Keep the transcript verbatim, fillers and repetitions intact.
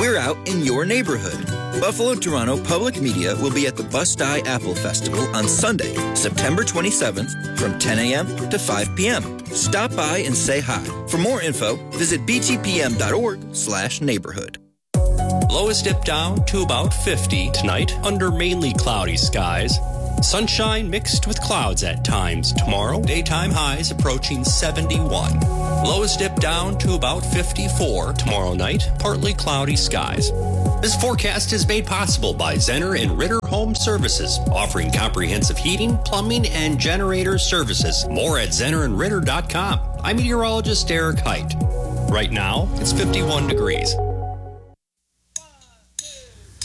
we're out in your neighborhood. Buffalo Toronto Public Media will be at the Bust-Eye Apple Festival on Sunday, September twenty-seventh from ten a.m. to five p.m. Stop by and say hi. For more info, visit b t p m dot org slash neighborhood. Lows dip down to about fifty tonight under mainly cloudy skies. Sunshine mixed with clouds at times tomorrow. Daytime highs approaching seventy-one. Lows dip down to about fifty-four tomorrow night. Partly cloudy skies. This forecast is made possible by Zenner and Ritter Home Services, offering comprehensive heating, plumbing, and generator services. More at zenner and ritter dot com. I'm meteorologist Derek Height. Right now, it's fifty-one degrees.